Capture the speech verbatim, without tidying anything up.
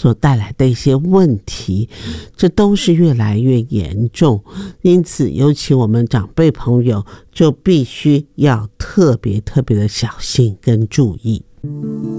所带来的一些问题，这都是越来越严重。因此尤其我们长辈朋友就必须要特别特别的小心跟注意。